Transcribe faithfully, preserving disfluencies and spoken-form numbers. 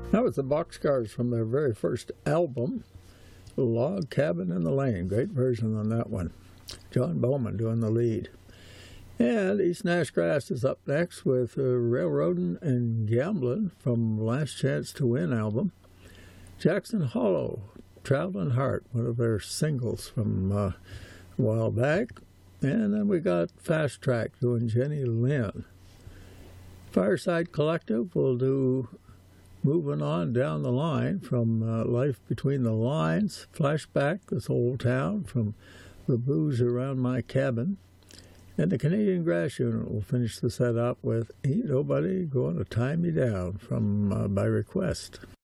That was the Boxcars from their very first album, Log Cabin in the Lane. Great version on that one. John Bowman doing the lead. And East Nash Grass is up next with uh, Railroadin' and Gamblin' from Last Chance to Win album. Jackson Hollow, Traveling Heart, one of their singles from uh, a while back. And then we got Fast Track doing Jenny Lynn. Fireside Collective will do Moving On Down the Line from uh, Life Between the Lines, Flashback, This Old Town from The Blues Around My Cabin. And the Canadian Grass Unit will finish the set up with Ain't Nobody Gonna Tie Me Down from uh, By Request.